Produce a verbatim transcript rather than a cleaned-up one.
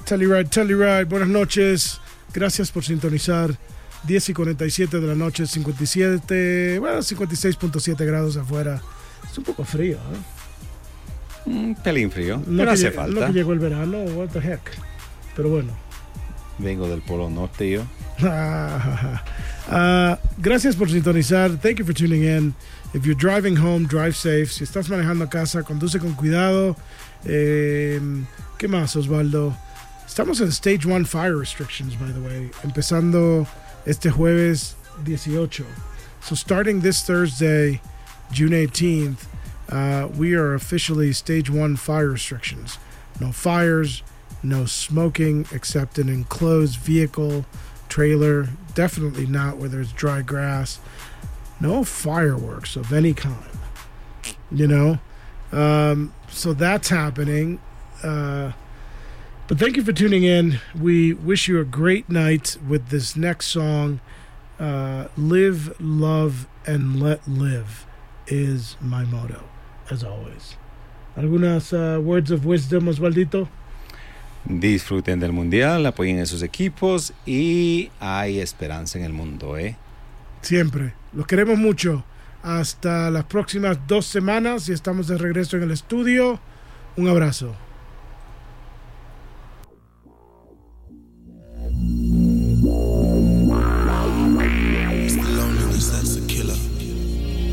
Telluride, Telluride, buenas noches. Gracias por sintonizar. diez y cuarenta y siete de la noche, cincuenta y siete, bueno, cincuenta y seis punto siete grados afuera. Es un poco frío, ¿eh? Un pelín frío, no pero hace lleg- falta. No que llegó el verano, what the heck. Pero bueno. Vengo del Polo Norte yo. uh, gracias por sintonizar. Thank you for tuning in. If you're driving home, drive safe. Si estás manejando a casa, conduce con cuidado. Eh, ¿Qué más, Osvaldo? Estamos en Stage one Fire Restrictions, by the way. Empezando este jueves dieciocho. So starting this Thursday, June eighteenth, uh, we are officially Stage one Fire Restrictions. No fires, no smoking except an enclosed vehicle, trailer. Definitely not where there's dry grass. No fireworks of any kind. You know? Um, so that's happening. Uh, but thank you for tuning in. We wish you a great night with this next song. Uh, live, love, and let live is my motto, as always. Algunas uh, words of wisdom, Osvaldito? Disfruten del mundial, apoyen a sus equipos y hay esperanza en el mundo, ¿eh? Siempre. Los queremos mucho. Hasta las próximas dos semanas y estamos de regreso en el estudio. Un abrazo.